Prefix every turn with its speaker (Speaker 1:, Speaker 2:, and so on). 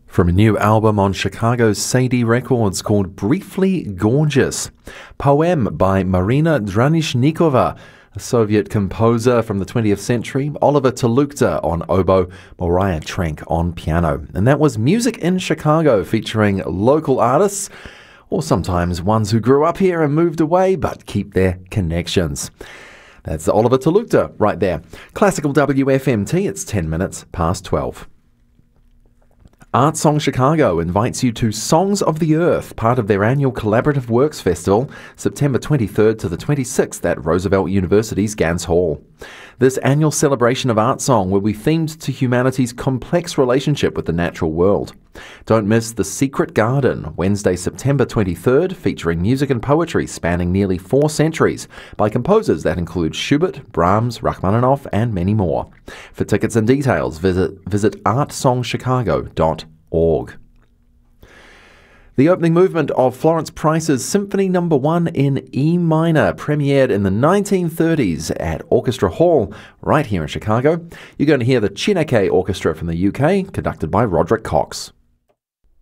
Speaker 1: From a new album on Chicago's Sadie Records called Briefly Gorgeous. Poem by Marina Dranishnikova, a Soviet composer from the 20th century, Oliver Tulukta on oboe, Mariah Trank on piano. And that was Music in Chicago, featuring local artists, or sometimes ones who grew up here and moved away but keep their connections. That's Oliver Tulukta right there. Classical WFMT, it's 10 minutes past 12. Art Song Chicago invites you to Songs of the Earth, part of their annual Collaborative Works Festival, September 23rd to the 26th at Roosevelt University's Gans Hall. This annual celebration of art song will be themed to humanity's complex relationship with the natural world. Don't miss The Secret Garden, Wednesday, September 23rd, featuring music and poetry spanning nearly 4 centuries by composers that include Schubert, Brahms, Rachmaninoff, and many more. For tickets and details, visit artsongchicago.org. The opening movement of Florence Price's Symphony No. 1 in E minor premiered in the 1930s at Orchestra Hall right here in Chicago. You're going to hear the Chineke Orchestra from the UK, conducted by Roderick Cox.